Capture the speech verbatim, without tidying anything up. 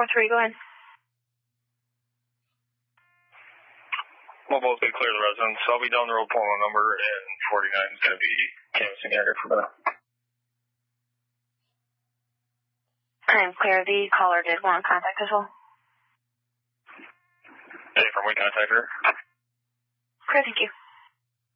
four three, go ahead. Mobile is going to clear the residence. I'll be down the road pulling a number, and forty-nine is going to be canvassing the area for that. I'm clear. The caller did want contact as well. Hey, from we contact her. Clear, thank you.